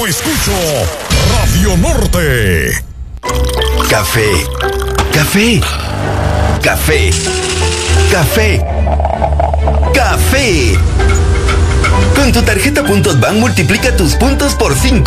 Yo escucho Radio Norte. Café. Café. Café. Café. Café. Con tu tarjeta Puntos Ban multiplica tus puntos por 5